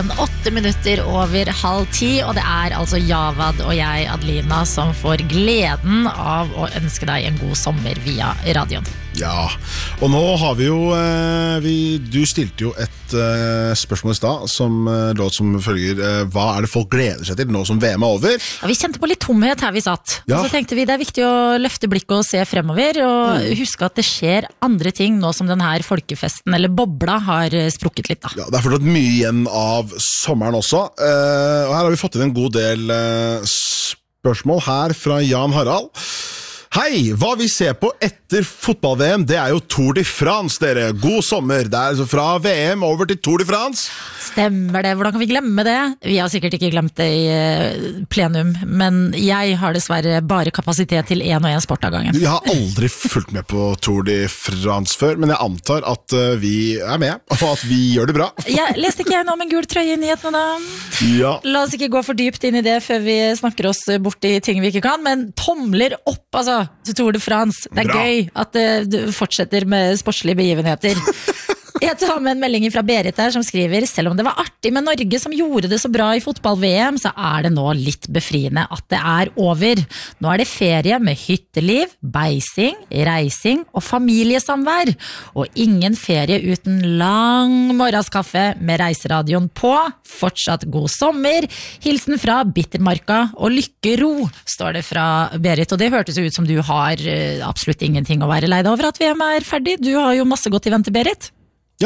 8 minutter over 9:30, og det altså Javad og jeg, Adelina, som får gleden av å ønske deg en god sommer via radioen. Ja, og nå har vi jo du stilte jo et spørsmål I sted som låt som følger hva det folk gleder seg til nå som VM over? Ja, vi kjente på litt tomhet her vi satt, ja. Og så tenkte vi det viktig å løfte blikket og se fremover, og huske at det skjer andre ting nå som den her folkefesten, eller bobla, har sprukket litt da. Ja, det fortsatt mye igjen av sommeren også, og her har vi fått inn en god del spørsmål her fra Jan Harald. Hei, hva vi ser på etter fotball-VM, det jo Tour de France, dere. God sommer. Det altså fra VM over til Tour de France. Stemmer det. Hvordan kan vi glemme det? Vi har sikkert ikke glemt det I plenum, men jeg har dessverre bare kapasitet til 1 og 1 sport av gangen. Jeg har aldri fulgt med på Tour de France før, men jeg antar at vi med, og at vi gjør det bra. Jeg leste ikke noe om en gul trøye I nyhetene da. Ja. La oss ikke gå for dypt inn I det før vi snakker oss bort I ting vi ikke kan, men tomler opp, altså, til Tour de France. Det bra. Gøy at du fortsetter med sportslige begivenheter. Jeg tar med en melding fra Berit her som skriver: selv om det var artig med Norge som gjorde det så bra I fotball-VM, så det nå litt befriende at det over. Nå det ferie med hytteliv, beising, reising og familiesamvær. Og ingen ferie uten lang morgenskaffe med reiseradioen på. Fortsatt god sommer. Hilsen fra Bittermarka og lykkero, står det fra Berit. Og det hørtes ut som du har absolutt ingenting å være leid over at VM ferdig. Du har jo masse godt I vente, Berit. Ja,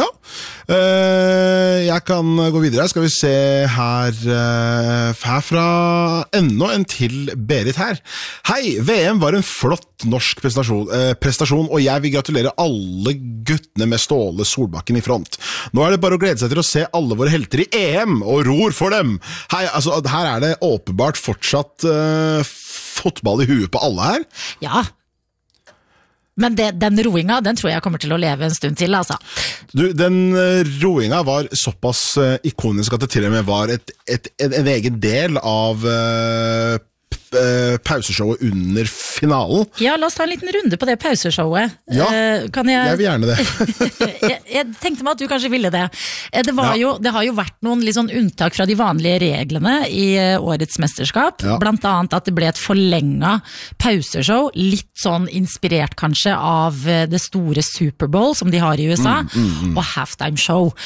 jeg kan gå videre. Skal vi se her fra enda en til Berit her. Hei, VM var en flott norsk prestasjon, og jeg vil gratulere alle guttene med Ståle Solbakken I front. Nå det bare å glede seg til å se alle våre helter I EM, og ror for dem. Hei, altså, her det åpenbart fortsatt fotball I huet på alle her. Ja, men den roinga, den tror jeg kommer til å leve en stund til, altså. Du, den roinga var såpass ikonisk at det til og med var en egen del av pauseshowet under finalen. Ja, la oss ta en liten runde på det pauseshowet. Ja, jeg vil gjerne det. jeg tenkte meg at du kanskje ville det. Det har jo vært noen litt sånn unntak fra de vanlige reglene I årets mesterskap, blant annet at det ble et forlenget pauseshow, litt sånn inspirert kanskje av det store Super Bowl som de har I USA, og halftime show.